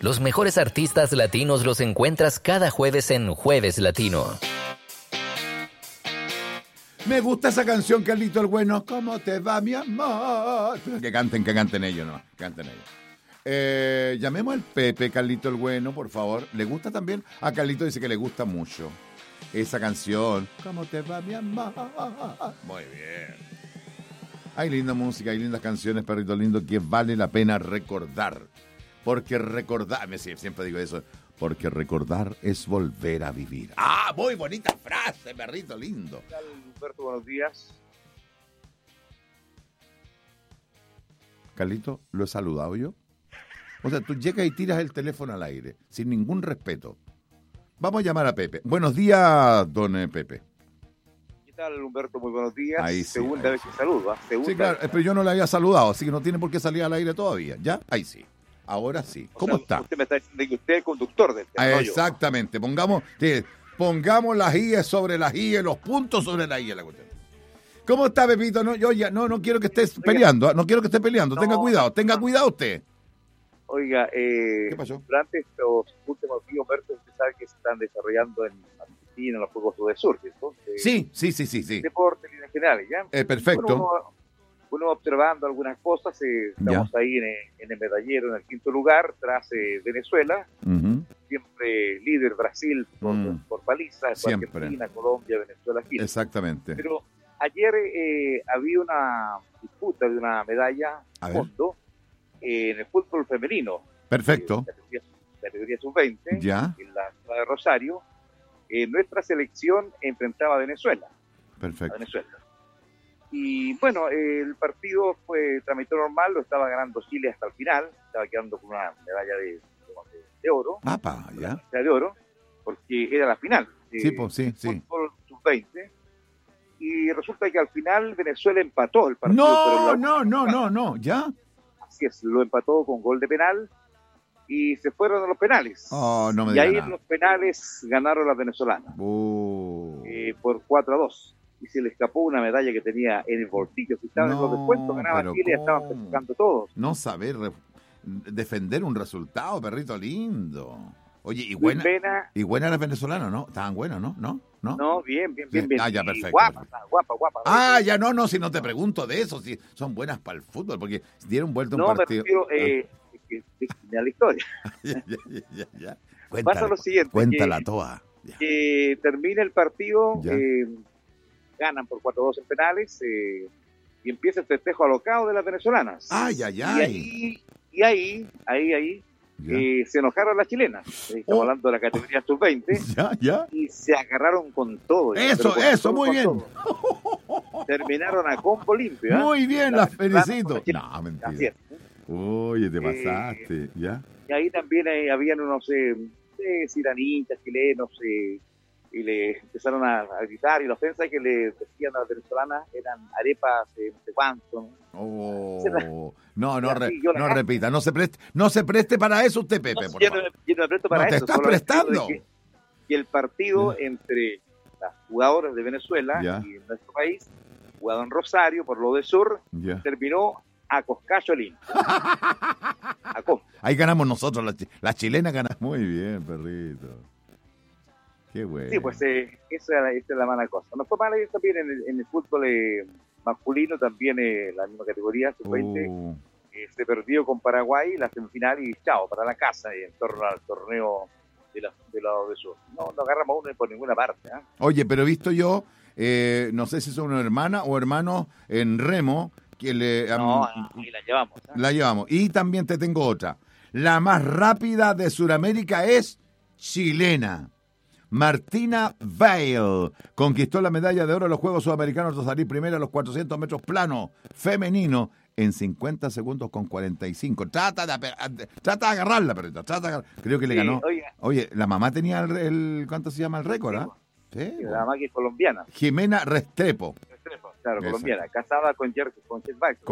Los mejores artistas latinos los encuentras cada jueves en Jueves Latino. Me gusta esa canción, Carlito el Bueno. ¿Cómo te va, mi amor? Que canten ellos, ¿no? Canten ellos. Llamemos al Pepe, Carlito el Bueno, por favor. ¿Le gusta también? A Carlito dice que le gusta mucho esa canción. ¿Cómo te va, mi amor? Muy bien. Hay linda música, hay lindas canciones, perrito lindo, que vale la pena recordar. Porque recordar, siempre digo eso, porque recordar es volver a vivir. ¡Ah, muy bonita frase, perrito lindo! ¿Qué tal, Humberto? Buenos días. Carlito, ¿lo he saludado yo? O sea, tú llegas y tiras el teléfono al aire, sin ningún respeto. Vamos a llamar a Pepe. Buenos días, don Pepe. ¿Qué tal, Humberto? Muy buenos días. Ahí sí, Segunda vez que saludo. Sí, claro, pero yo no le había saludado, así que no tiene por qué salir al aire todavía. ¿Ya? Ahí sí. Ahora sí. ¿Cómo está? Usted me está diciendo que usted es el conductor del tema, Exactamente. Pongamos las IES sobre las IES, los puntos sobre las IES. ¿Cómo está, Pepito? No, yo ya no quiero que estés peleando. No quiero que esté peleando. Tenga cuidado usted. Oiga, ¿Qué pasó? durante estos últimos días, Humberto, usted sabe que se están desarrollando en Argentina los Juegos de Sur, ¿cierto? Sí. Deporte, en líneas generales, ¿ya? Perfecto. Uno observando algunas cosas, estamos ahí en el medallero, en el quinto lugar, tras Venezuela, siempre líder Brasil por paliza, Siempre. Argentina, Colombia, Venezuela, Chile. Exactamente. Pero ayer había una disputa de una medalla fondo en el fútbol femenino. Perfecto. Categoría sub-20, Ya. en la ciudad de Rosario. Nuestra selección enfrentaba a Venezuela. Perfecto. Y bueno, el partido tramitó normal, lo estaba ganando Chile hasta el final, estaba quedando con una medalla de oro. Ya. De oro, porque era la final. Sí. Fútbol sub-20. Y resulta que al final Venezuela empató el partido. No, ¿ya? Así es, lo empató con gol de penal y se fueron a los penales. Oh, no me y diga ahí nada. en los penales ganaron las venezolanas por 4-2. Y se le escapó una medalla que tenía en el bolsillo. Si estaban en los descuentos, ganaba Chile, estaban festejando todos. No saber defender un resultado, perrito lindo. Oye, y buena las venezolanas, ¿no? Estaban buenas, ¿no? No, bien. Ah, ya, perfecto. Guapa. Ah, ya, no, si no te pregunto de eso, si son buenas para el fútbol, porque dieron vuelta un partido. No, me refiero a la historia. Ya. Pasa lo siguiente. Cuéntala toda. Que termina el partido, ganan por 4-2 en penales, y empieza el festejo alocado de las venezolanas. Ay. Y ahí se enojaron las chilenas. Estamos hablando de la categoría sub-20. Ya. Y se agarraron con todo. Eso, muy bien. Terminaron a combo limpio. Muy bien, las felicito. No, mentira. Así es. Oye, te pasaste, ¿ya? Y ahí también habían unos siranitas chilenos, y le empezaron a gritar, y la ofensa que le decían a las venezolanas eran arepas, no sé cuánto. No repita, no se preste para eso usted, Pepe, por favor. Yo no me presto para te eso. estás prestando. Y el partido entre las jugadoras de Venezuela y nuestro país, jugado en Rosario, por lo de Sur, terminó a coscayo limpio. Ahí ganamos nosotros, las chilenas ganan. Muy bien, perrito. Qué bueno. Sí, pues esa es la mala cosa. Nos fue mal ahí también en el fútbol masculino, también la misma categoría, sub-20. Se perdió con Paraguay la semifinal y chao, para la casa, en torno al torneo de Sur. No agarramos uno por ninguna parte. Oye, pero he visto yo, no sé si son una hermana o hermanos en remo, que ahí la llevamos. La llevamos. Y también te tengo otra. La más rápida de Sudamérica es chilena. Martina Weil conquistó la medalla de oro en los Juegos Sudamericanos de salir primera a los 400 metros plano femenino en 50 segundos con 45. Trata de agarrarla, perrito. Creo que le ganó. Oye, la mamá tenía el ¿cuánto se llama el récord? Sí, la mamá que es colombiana. Jimena Restrepo. Claro, colombiana. Casada con Jet Baxter.